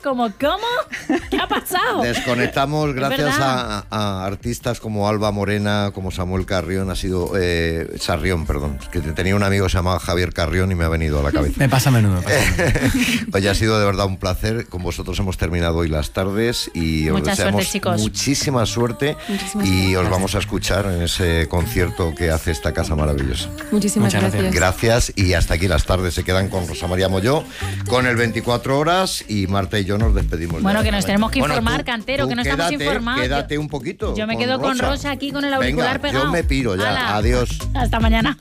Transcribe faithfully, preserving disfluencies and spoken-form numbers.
como, ¿cómo? ¿Qué ha pasado? Desconectamos gracias a, a artistas como Alba Morena, como Samuel Carrión, ha sido, eh, Sarrión, perdón, que tenía un amigo que se llamaba Javier Carrión y me ha venido a la cabeza. Me pasa a menudo. Me pasa a menudo. Oye, ha sido de verdad un placer. Con vosotros hemos terminado hoy las tardes y os Mucha deseamos suerte, chicos. muchísima suerte Muchísimas y gracias. os vamos a escuchar en ese concierto que hace esta casa maravillosa. Muchísimas Muchas gracias. Gracias y hasta aquí las tardes. Se quedan con Rosa María Molló, con el veinticuatro horas y Marta y yo nos despedimos. Bueno, ya. que nos tenemos que Bueno, informar, tú- Cantero, tú que no estamos quédate, informados. Quédate un poquito. Yo me quedo con Rosa aquí con el auricular Venga, pegado. yo me piro ya. Hala. Adiós. Hasta mañana.